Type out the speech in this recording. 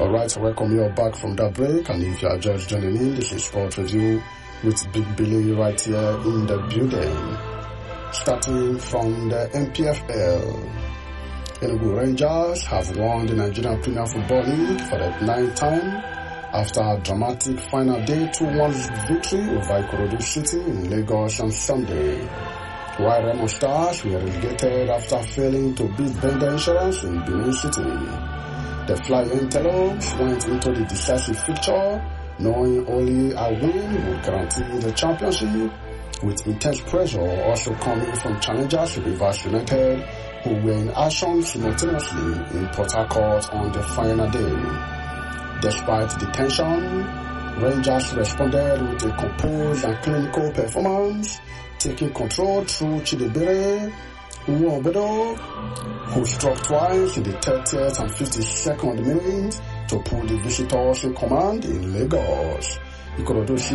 Alright, welcome you back from that break, and if you are just joining in, this is Sport Review with Big Billy right here in the building. Starting from the NPFL, Enugu Rangers have won the Nigerian Premier Football League for the 9th time after a dramatic final day 2-1 victory over Ikorodu City in Lagos on Sunday. While Remo Stars were relegated after failing to beat Bender Insurance in Benin City. The Flying Antelopes went into the decisive fixture knowing only a win would guarantee the championship, with intense pressure also coming from challengers Rivers United, who were in action simultaneously in Port Harcourt on the final day. Despite the tension, Rangers responded with a composed and clinical performance, taking control through Chidebere Uwobodo, who struck twice in the 30th and 52nd minutes to put the visitors in command in Lagos. Ikorodu